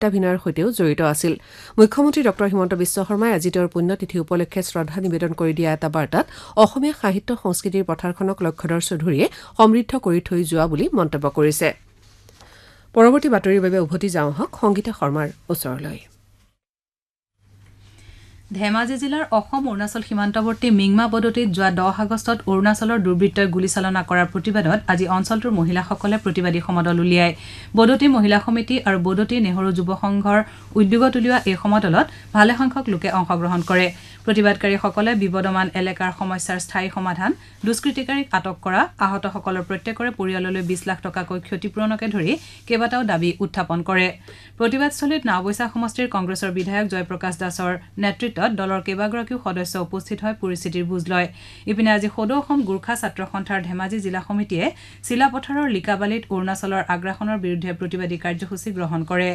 সত্যাভিনয়ৰ সৈতেও জড়িত আছিল মুখ্যমন্ত্ৰী ডক্টৰ হিমন্ত বিশ্ব শৰ্মাই আজি তেওঁৰ পুণ্যতিথি উপলক্ষে শ্ৰদ্ধা নিবেদন কৰি দিয়া এটা বাৰ্তাত অসমীয়া সাহিত্য সংস্কৃতিৰ পথাৰখনক লক্ষ্যধৰ চৌধুৰীয়ে সমৃদ্ধ কৰি থৈ যোৱা বুলি মন্তব্য কৰিছে পৰৱৰ্তী বাতৰিৰ বাবে উভতি যাওঁ হওক সংগীতা শৰ্মাৰ ওচৰলৈ ধেমাজি জিলাৰ অসম অৰুণাচল সীমান্তৱৰ্তী মিংমা বদতিত যোৱা 10 আগষ্টত অৰুণাচলৰ দুৰ্বৃত্তই গুলীচালনা কৰাৰ প্ৰতিবাদত আজি অঞ্চলটোৰ মহিলাসকলে প্ৰতিবাদী সমদল উলিয়ায় বদতি মহিলা সমিতি আৰু বদতি নেহৰু যুৱ সংঘৰ উদ্যোগত উলিওৱা এই সমদলত ভালেসংখ্যক লোকে অংশগ্ৰহণ কৰে প্ৰতিবাদকাৰীসকলে বিবদমান এলেকাৰ সমস্যাৰ স্থায়ী সমাধান দুষ্কৃতিকাৰীক আটক কৰা আহতসকলৰ প্ৰত্যেকৰে পৰিয়াললৈ 20 লাখ টকাকৈ ক্ষতিপূৰণকে ধৰি কেইবাটাও দাবী উত্থাপন কৰে প্ৰতিবাদস্থলীত নাওবৈচা সমষ্টিৰ কংগ্ৰেছৰ বিধায়ক জয়প্ৰকাশ দাসৰ নেতৃত্বত দলৰ কেইবাগৰাকীও সদস্য উপস্থিত হৈ পৰিস্থিতিৰ বুজ লয় ইপিনে আজি সদৌ অসম গোৰ্খা ছাত্ৰ সন্থাৰ ধেমাজি জিলা সমিতিয়ে চিলাপথাৰৰ লিকাবালিত অৰুণাচলৰ আগ্ৰাসনৰ বিৰুদ্ধে প্ৰতিবাদী কাৰ্যসূচী গ্ৰহণ কৰে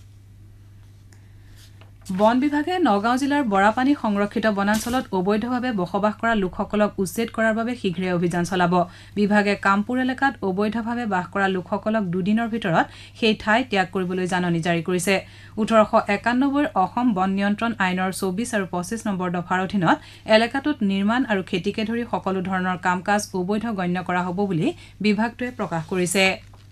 বন বিভাগে নগাঁও জিলাৰ বৰাপানী সংৰক্ষিত বনাঞ্চলত অবৈধভাৱে বসবাস কৰা লোকসকলক উচ্ছেদ কৰাৰ বাবে শীঘ্ৰে অভিযান চলাব বিভাগে কামপুৰ এলেকাত অবৈধভাৱে বাস কৰা লোকসকলক দুদিনৰ ভিতৰত সেই ঠাই ত্যাগ কৰিবলৈ জাননী জাৰি কৰিছে 1891 অসম বন নিয়ন্ত্ৰণ আইনৰ 24 আৰু 25 নম্বৰ দফাৰ অধীনত এলেকাটোত নিৰ্মাণ আৰু খেতিকে ধৰি সকলো ধৰণৰ কাম-কাজ অবৈধ গণ্য কৰা হ'ব বুলি বিভাগটোৱে প্ৰকাশ কৰিছে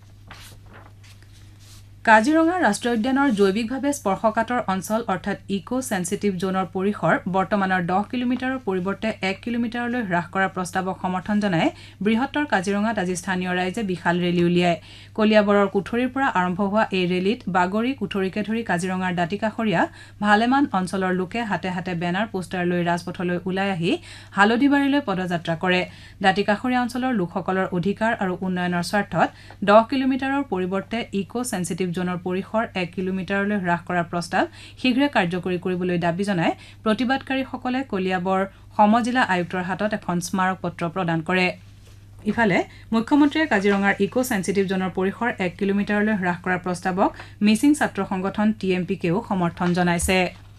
কাজিৰঙা ৰাষ্ট্ৰীয় উদ্যানৰ জৈৱিকভাৱে স্পৰ্শকাতৰ অঞ্চল অৰ্থাৎ ইকো সেন্সিটিভ জোনৰ পৰিসৰ বৰ্তমানৰ 10 কিলোমিটাৰৰ পৰিৱৰ্তে 1 কিলোমিটাৰলৈ হ্ৰাস কৰাৰ প্ৰস্তাৱক সমৰ্থন জনাই বৃহত্তৰ কাজিৰঙাত আজি স্থানীয় ৰাইজে বিশাল ৰেলী উলিয়ায় কলিয়াবৰৰ কুঠৰীৰ পৰা আৰম্ভ হোৱা এই ৰেলীত বাগৰি কুঠৰীকে ধৰি কাজিৰঙাৰ দাঁতিকাষৰীয়া ভালেমান অঞ্চলৰ লোকে হাতে হাতে বেনাৰ পোষ্টাৰ লৈ ৰাজপথলৈ ওলাই আহি হালধিবাৰীলৈ পদযাত্ৰা কৰে দাঁতিকাষৰীয়া অঞ্চলৰ লোকসকলৰ অধিকাৰ আৰু উন্নয়নৰ স্বাৰ্থত 10 কিলোমিটাৰৰ পৰিৱৰ্তে ইকো সেন্সিটিভ জোনৰ পৰিসৰ 1 কিলোমিটাৰলৈ হ্ৰাস কৰাৰ প্ৰস্তাৱ শীঘ্ৰে কাৰ্যকৰী কৰিবলৈ দাবী জনাই প্ৰতিবাদকাৰীসকলে কলিয়াবৰ সমজিলা আয়ুক্তৰ হাতত এখন স্মাৰক পত্ৰ প্ৰদান কৰে ইফালে মুখ্যমন্ত্ৰীয়ে কাজিৰঙাৰ ইকো সেন্সিটিভ জোনৰ পৰিসৰ 1 কিলোমিটাৰলৈ হ্ৰাস কৰাৰ প্ৰস্তাৱক মিছিং ছাত্ৰ সংগঠন TMPকেও সমৰ্থন জনাইছে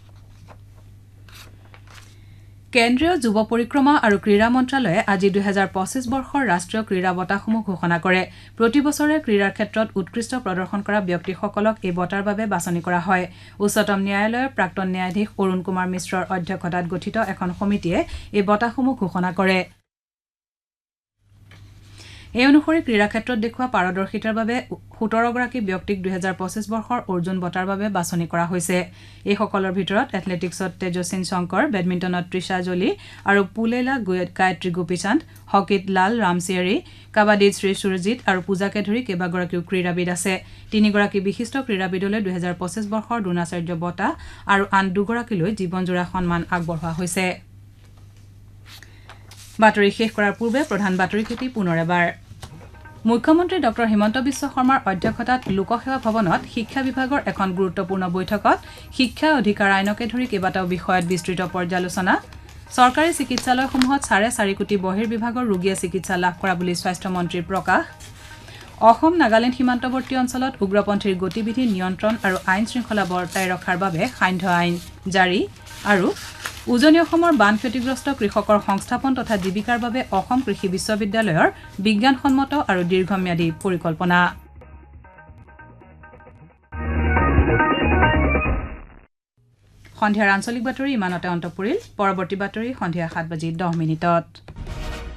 কেন্দ্ৰীয় যুৱ পৰিক্ৰমা আৰু ক্ৰীড়া মন্ত্ৰালয়ে আজি 2025 বৰ্ষৰ ৰাষ্ট্ৰীয় ক্ৰীড়া বঁটাসমূহ ঘোষণা কৰে প্ৰতি বছৰে ক্ৰীড়াৰ ক্ষেত্ৰত উৎকৃষ্ট প্ৰদৰ্শন কৰা ব্যক্তিসকলক এই বঁটাৰ বাবে বাছনি কৰা হয় উচ্চতম ন্যায়ালয়ৰ প্ৰাক্তন ন্যায়াধীশ অৰুণ কুমাৰ মিশ্ৰৰ অধ্যক্ষতাত গঠিত এখন সমিতিয়ে এই বঁটাসমূহ ঘোষণা কৰে এই অনুসৰি ক্ৰীড়া ক্ষেত্ৰত দেখুওৱা পাৰদৰ্শিতাৰ বাবে 17 গৰাকী ব্যক্তিক 2025 বৰ্ষৰ অৰ্জুন বঁটাৰ বাবে বাছনি কৰা হৈছে এই সকলৰ ভিতৰত এথলেটিক্সত তেজস্বিন শংকৰ বেডমিণ্টনত তৃষা জলি আৰু পুলেলা গায়ত্ৰী গোপীচান্দ হকীত লাল ৰামচিয়াৰী কাবাডীত শ্ৰী সুৰজিত আৰু পূজাকে ধৰি কেইবাগৰাকীও ক্ৰীড়াবিদ আছে তিনিগৰাকী বিশিষ্ট ক্ৰীড়াবিদলৈ 2025 বৰ্ষৰ দ্ৰোণাচাৰ্য বঁটা আৰু আন দুগৰাকীলৈ জীৱনজোৰা সন্মান আগবঢ়োৱা হৈছে বাতৰি শেষ কৰাৰ পূৰ্বে প্ৰধান বাতৰিকেইটি পুনৰ এবাৰ মুখ্যমন্ত্ৰী ডক্টৰ হিমন্ত বিশ্ব শৰ্মাৰ অধ্যক্ষতাত লোকসেৱা ভৱনত শিক্ষা বিভাগৰ এখন গুৰুত্বপূৰ্ণ বৈঠকত শিক্ষা অধিকাৰ আইনকে ধৰি কেইবাটাও বিষয়ত বিস্তৃত পৰ্যালোচনা চৰকাৰী চিকিৎসালয়সমূহত 4.5 কোটি বহিৰ্বিভাগৰ ৰোগীয়ে চিকিৎসা লাভ কৰা বুলি স্বাস্থ্যমন্ত্ৰীৰ প্ৰকাশ অসম নাগালেণ্ড সীমান্তৱৰ্তী অঞ্চলত উগ্ৰপন্থীৰ গতিবিধি নিয়ন্ত্ৰণ আৰু আইন শৃংখলা বৰ্তাই ৰখাৰ বাবে সান্ধ্য আইন জাৰি আৰু উজনি অসমৰ বান ক্ষতিগ্ৰস্ত কৃষকৰ সংস্থাপন তথা জীৱিকাৰ বাবে অসম কৃষি বিশ্ববিদ্যালয়ৰ বিজ্ঞানসন্মত আৰু দীৰ্ঘম্যাদী পৰিকল্পনা সন্ধিয়াৰ আঞ্চলিক বাতৰি ইমানতে অন্ত পৰিল পৰৱৰ্তী বাতৰি সন্ধিয়া 7:10